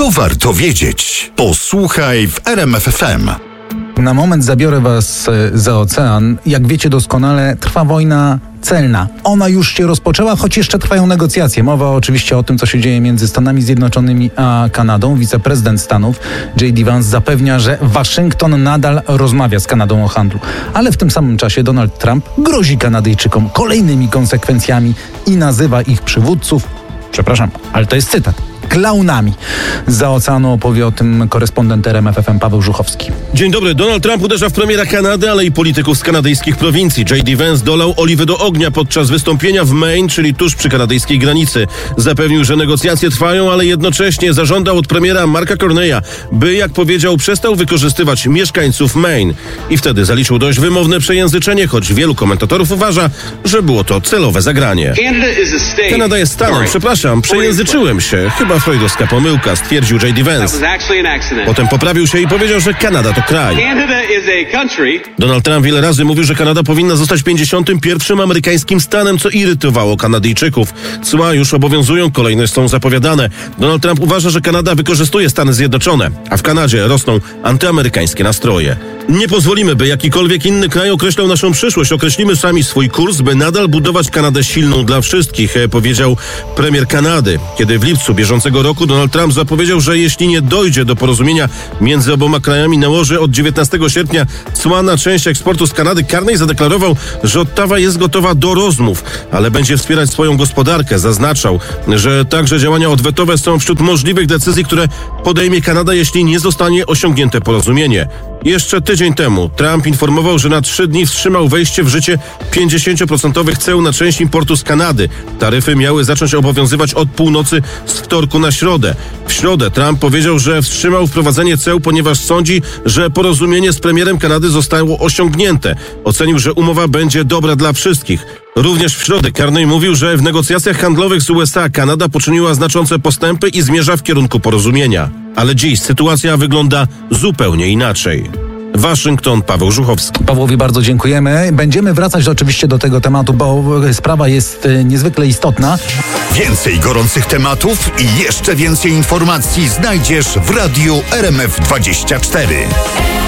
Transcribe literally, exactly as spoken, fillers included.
To warto wiedzieć. Posłuchaj w R M F F M. Na moment zabiorę was za ocean. Jak wiecie doskonale, trwa wojna celna. Ona już się rozpoczęła, choć jeszcze trwają negocjacje. Mowa oczywiście o tym, co się dzieje między Stanami Zjednoczonymi a Kanadą. Wiceprezydent Stanów J D Vance zapewnia, że Waszyngton nadal rozmawia z Kanadą o handlu. Ale w tym samym czasie Donald Trump grozi Kanadyjczykom kolejnymi konsekwencjami i nazywa ich przywódców, przepraszam, ale to jest cytat, klaunami. Za oceanu opowie o tym korespondent R M F F M Paweł Żuchowski. Dzień dobry. Donald Trump uderza w premiera Kanady, ale i polityków z kanadyjskich prowincji. J D Vance dolał oliwy do ognia podczas wystąpienia w Maine, czyli tuż przy kanadyjskiej granicy. Zapewnił, że negocjacje trwają, ale jednocześnie zażądał od premiera Marka Carneya, by, jak powiedział, przestał wykorzystywać mieszkańców Maine. I wtedy zaliczył dość wymowne przejęzyczenie, choć wielu komentatorów uważa, że było to celowe zagranie. Kanada jest stanem. Przepraszam, przejęzyczyłem się. Chyba freudowska pomyłka, stwierdził J D Vance. Potem poprawił się i powiedział, że Kanada to kraj. Donald Trump wiele razy mówił, że Kanada powinna zostać pięćdziesiątym pierwszym amerykańskim stanem, co irytowało Kanadyjczyków. Cła już obowiązują, kolejne są zapowiadane. Donald Trump uważa, że Kanada wykorzystuje Stany Zjednoczone, a w Kanadzie rosną antyamerykańskie nastroje. Nie pozwolimy, by jakikolwiek inny kraj określał naszą przyszłość. Określimy sami swój kurs, by nadal budować Kanadę silną dla wszystkich, powiedział premier Kanady. Kiedy w lipcu bieżącego roku Donald Trump zapowiedział, że jeśli nie dojdzie do porozumienia między oboma krajami, nałoży od dziewiętnastego sierpnia cła na część eksportu z Kanady, Carney zadeklarował, że Ottawa jest gotowa do rozmów, ale będzie wspierać swoją gospodarkę. Zaznaczał, że także działania odwetowe są wśród możliwych decyzji, które podejmie Kanada, jeśli nie zostanie osiągnięte porozumienie. Jeszcze tydzień temu Trump informował, że na trzy dni wstrzymał wejście w życie pięćdziesięcioprocentowych ceł na część importu z Kanady. Taryfy miały zacząć obowiązywać od północy z wtorku na środę. W środę Trump powiedział, że wstrzymał wprowadzenie ceł, ponieważ sądzi, że porozumienie z premierem Kanady zostało osiągnięte. Ocenił, że umowa będzie dobra dla wszystkich. Również w środę Carney mówił, że w negocjacjach handlowych z U S A Kanada poczyniła znaczące postępy i zmierza w kierunku porozumienia. Ale dziś sytuacja wygląda zupełnie inaczej. Waszyngton, Paweł Żuchowski. Pawłowi bardzo dziękujemy. Będziemy wracać oczywiście do tego tematu, bo sprawa jest niezwykle istotna. Więcej gorących tematów i jeszcze więcej informacji znajdziesz w radiu R M F dwadzieścia cztery.